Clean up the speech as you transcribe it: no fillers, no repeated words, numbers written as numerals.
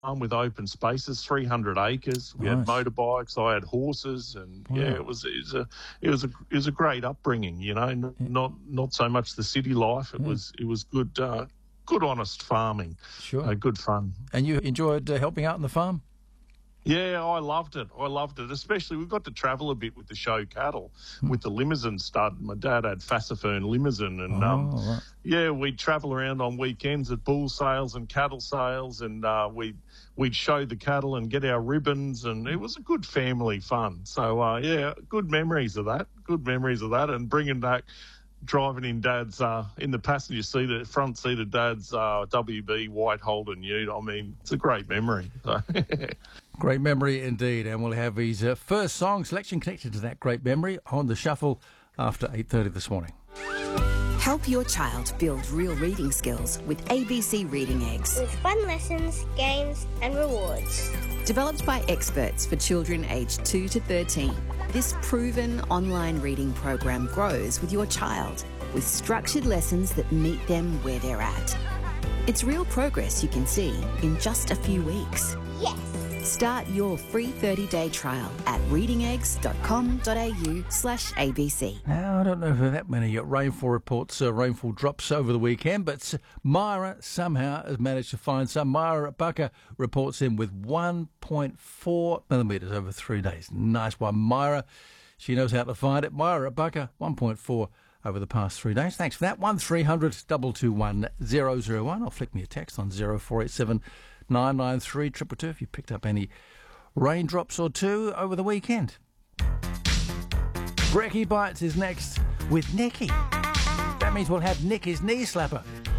with open spaces, 300 acres. We had motorbikes. I had horses, and it was a great upbringing. You know, not so much the city life. It was good, good honest farming. Sure, good fun. And you enjoyed helping out on the farm? Yeah, I loved it. Especially we got to travel a bit with the show cattle, with the Limousin stud. My dad had Fassifern Limousin, and we'd travel around on weekends at bull sales and cattle sales, and we'd show the cattle and get our ribbons, and it was a good family fun. So good memories of that. And bringing back driving in Dad's in the passenger seat, front seat of Dad's WB white Holden Ute. I mean, it's a great memory. Great memory indeed, and we'll have his first song selection connected to that great memory on the shuffle after 8:30 this morning. Help your child build real reading skills with ABC Reading Eggs. With fun lessons, games and rewards. Developed by experts for children aged 2 to 13, this proven online reading program grows with your child with structured lessons that meet them where they're at. It's real progress you can see in just a few weeks. Yes! Start your free 30-day trial at readingeggs.com.au/ABC. Now, I don't know if there are that many rainfall reports, rainfall drops over the weekend, but Myra somehow has managed to find some. Myra Bucker reports in with 1.4 millimetres over 3 days. Nice one, Myra. She knows how to find it. Myra Bucker, 1.4 over the past 3 days. Thanks for that. 1300 221 001, or flick me a text on 0487 993 222 if you picked up any raindrops or two over the weekend. Brekkie Bites is next with Nicky. That means we'll have Nicky's Knee Slapper.